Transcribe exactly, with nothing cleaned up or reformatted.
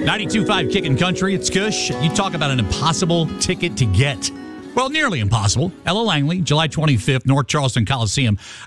ninety-two point five Kickin' Country, it's Kush. You talk about an impossible ticket to get. Well, nearly impossible. Ella Langley, July twenty-fifth, North Charleston Coliseum.